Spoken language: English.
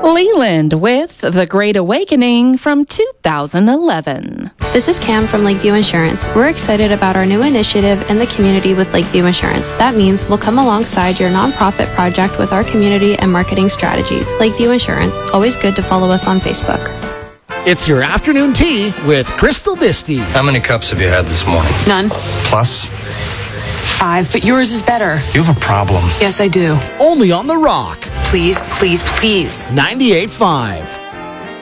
Leland with The Great Awakening from 2011. This is Cam from Lakeview Insurance. We're excited about our new initiative in the community with Lakeview Insurance. That means we'll come alongside your nonprofit project with our community and marketing strategies. Lakeview Insurance, always good to follow us on Facebook. It's your afternoon tea with Crystal Disty. How many cups have you had this morning? None. Plus? 5, but yours is better. You have a problem. Yes, I do. Only on The Rock. Please, please, please. 98.5.